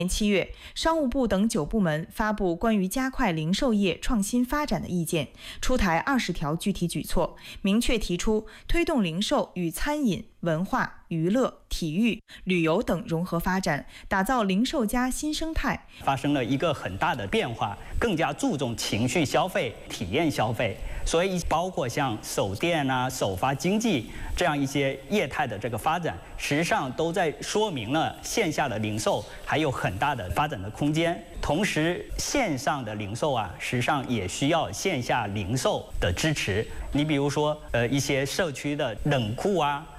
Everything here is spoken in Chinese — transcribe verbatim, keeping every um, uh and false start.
年七月，商务部等九部门发布关于加快零售业创新发展的意见，出台二十条具体举措，明确提出推动零售与餐饮、文化、娱乐、体育、旅游等融合发展，打造零售加新生态。 发生了一个很大的变化，更加注重情绪消费、体验消费，所以包括像首店啊、首发经济这样一些业态的这个发展，实际上都在说明了线下的零售还有很大的发展的空间。同时，线上的零售啊，实际上也需要线下零售的支持。你比如说，呃，一些社区的冷库啊，